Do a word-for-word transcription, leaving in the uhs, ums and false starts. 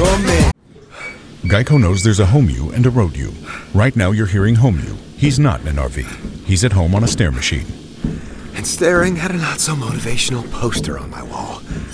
for me. Geico knows there's a home you and a road you. Right now you're hearing home you. He's not in an R V. He's at home on a stair machine. And staring at a not-so-motivational poster on my wall.